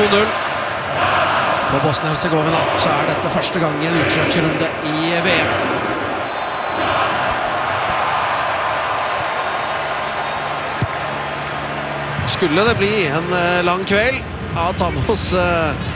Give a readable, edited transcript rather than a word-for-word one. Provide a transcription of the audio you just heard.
2-0 for Bosnia-Herzegovina. Så dette første gang i en utslagsrunde i VM. Skulle det bli en lang kveld, ta med oss